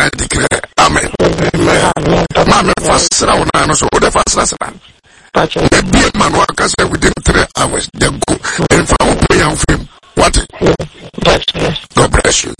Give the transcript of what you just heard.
I declare. Amen. Mama fast round and so the fast last round. The man workers within 3 hours. They go and for pay and film. What? God bless you.